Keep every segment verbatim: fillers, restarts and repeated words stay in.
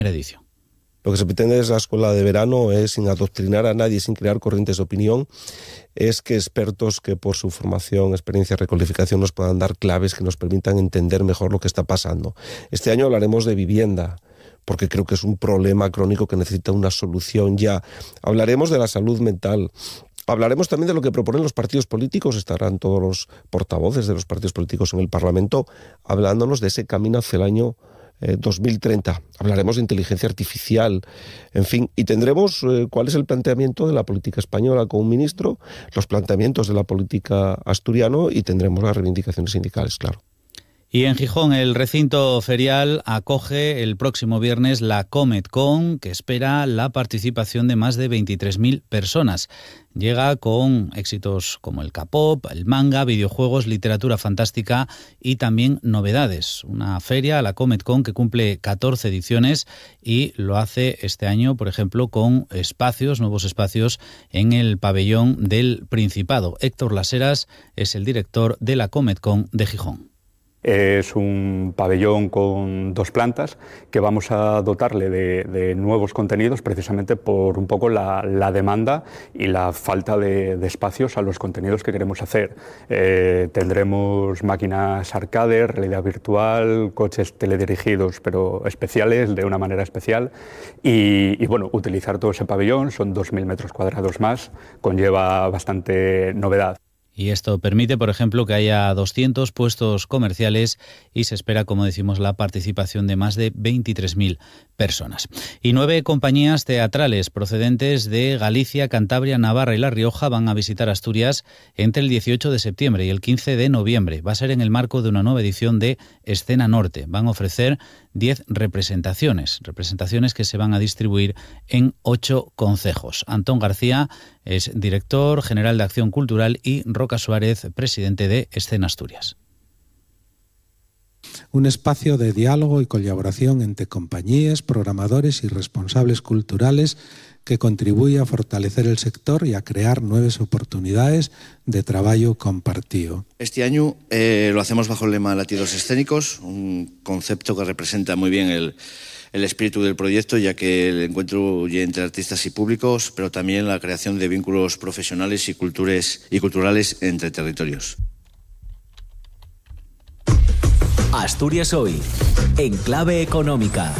edición. Lo que se pretende desde la escuela de verano es, sin adoctrinar a nadie, sin crear corrientes de opinión, es que expertos que por su formación, experiencia, recodificación nos puedan dar claves que nos permitan entender mejor lo que está pasando. Este año hablaremos de vivienda, porque creo que es un problema crónico que necesita una solución ya. Hablaremos de la salud mental. Hablaremos también de lo que proponen los partidos políticos. Estarán todos los portavoces de los partidos políticos en el Parlamento hablándonos de ese camino hacia el año eh, dos mil treinta. Hablaremos de inteligencia artificial, en fin, y tendremos eh, cuál es el planteamiento de la política española con un ministro, los planteamientos de la política asturiano y tendremos las reivindicaciones sindicales, claro. Y en Gijón, el recinto ferial acoge el próximo viernes la COMETCON, que espera la participación de más de veintitrés mil personas. Llega con éxitos como el K-pop, el manga, videojuegos, literatura fantástica y también novedades. Una feria, la COMETCON, que cumple catorce ediciones y lo hace este año, por ejemplo, con espacios, nuevos espacios en el pabellón del Principado. Héctor Laseras es el director de la COMETCON de Gijón. Es un pabellón con dos plantas que vamos a dotarle de, de nuevos contenidos precisamente por un poco la, la demanda y la falta de, de espacios a los contenidos que queremos hacer. Eh, tendremos máquinas arcade, realidad virtual, coches teledirigidos pero especiales, de una manera especial y, y bueno, utilizar todo ese pabellón, son dos mil metros cuadrados más, conlleva bastante novedad. Y esto permite, por ejemplo, que haya doscientos puestos comerciales y se espera, como decimos, la participación de más de veintitrés mil personas. Y nueve compañías teatrales procedentes de Galicia, Cantabria, Navarra y La Rioja van a visitar Asturias entre el dieciocho de septiembre y el quince de noviembre. Va a ser en el marco de una nueva edición de Escena Norte. Van a ofrecer diez representaciones, representaciones que se van a distribuir en ocho concejos. Antón García es director general de Acción Cultural y Roca Suárez, presidente de Escena Asturias. Un espacio de diálogo y colaboración entre compañías, programadores y responsables culturales que contribuye a fortalecer el sector y a crear nuevas oportunidades de trabajo compartido. Este año eh, lo hacemos bajo el lema Latidos Escénicos, un concepto que representa muy bien el, el espíritu del proyecto, ya que el encuentro entre artistas y públicos, pero también la creación de vínculos profesionales y, cultures, y culturales entre territorios. Asturias Hoy, en clave económica.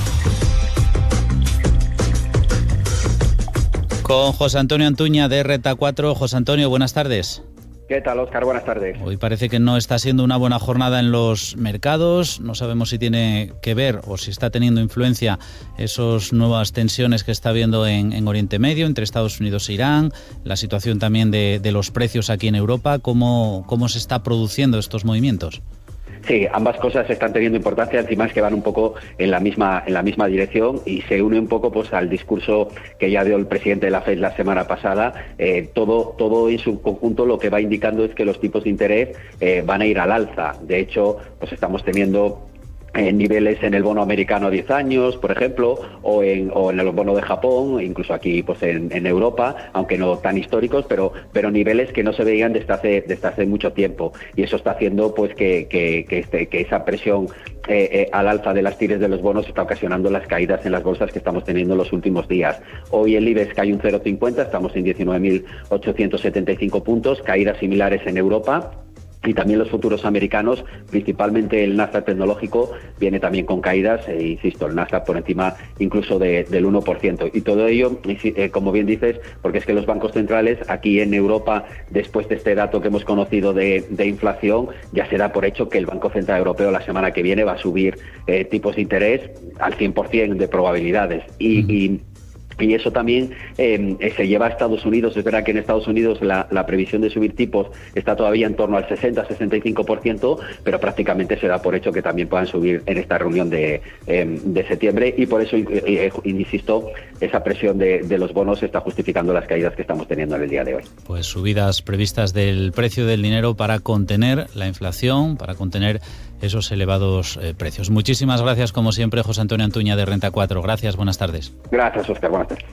Con José Antonio Antuña de Renta cuatro. José Antonio, buenas tardes. ¿Qué tal, Óscar? Buenas tardes. Hoy parece que no está siendo una buena jornada en los mercados. No sabemos si tiene que ver o si está teniendo influencia esas nuevas tensiones que está habiendo en, en Oriente Medio, entre Estados Unidos e Irán, la situación también de, de los precios aquí en Europa. ¿Cómo, cómo se está produciendo estos movimientos? Sí, ambas cosas están teniendo importancia, encima es que van un poco en la misma en la misma dirección y se une un poco pues al discurso que ya dio el presidente de la Fed la semana pasada. Eh, todo todo en su conjunto lo que va indicando es que los tipos de interés eh, van a ir al alza. De hecho, pues estamos teniendo en niveles en el bono americano a diez años, por ejemplo, o en, o en el bono de Japón, incluso aquí pues en, en Europa, aunque no tan históricos, pero pero niveles que no se veían desde hace desde hace mucho tiempo, y eso está haciendo pues que que que, este, que esa presión eh, eh, al alza de las tires de los bonos está ocasionando las caídas en las bolsas que estamos teniendo en los últimos días. Hoy el IBEX cae un cero coma cincuenta, estamos en diecinueve mil ochocientos setenta y cinco puntos, caídas similares en Europa. Y también los futuros americanos, principalmente el Nasdaq tecnológico, viene también con caídas, e insisto, el Nasdaq por encima incluso de, del uno por ciento. Y todo ello, eh, como bien dices, porque es que los bancos centrales aquí en Europa, después de este dato que hemos conocido de, de inflación, ya se da por hecho que el Banco Central Europeo la semana que viene va a subir eh, tipos de interés al cien por ciento de probabilidades. Y, mm. y Y eso también eh, se lleva a Estados Unidos. Es verdad que en Estados Unidos la, la previsión de subir tipos está todavía en torno al sesenta a sesenta y cinco por ciento, pero prácticamente se da por hecho que también puedan subir en esta reunión de, eh, de septiembre, y por eso, eh, insisto, esa presión de, de los bonos está justificando las caídas que estamos teniendo en el día de hoy. Pues subidas previstas del precio del dinero para contener la inflación, para contener esos elevados eh, precios. Muchísimas gracias, como siempre, José Antonio Antuña de Renta cuatro. Gracias, buenas tardes. Gracias, Óscar, buenas tardes.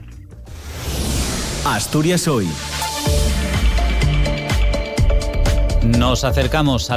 Asturias Hoy. Nos acercamos a